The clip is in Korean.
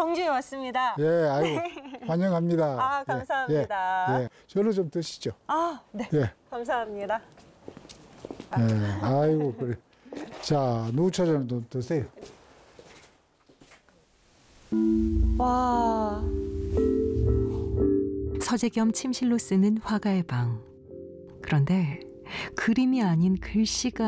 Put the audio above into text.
경주에 왔습니다. 예, 아이고, 환영합니다. 아, 감사합니다. 예, 예. 저는 좀 드시죠. 아, 네. 예, 감사합니다. 예, 아이고, 그래. 자, 누차전 좀 드세요. 와. 서재 겸 침실로 쓰는 화가의 방. 그런데 그림이 아닌 글씨가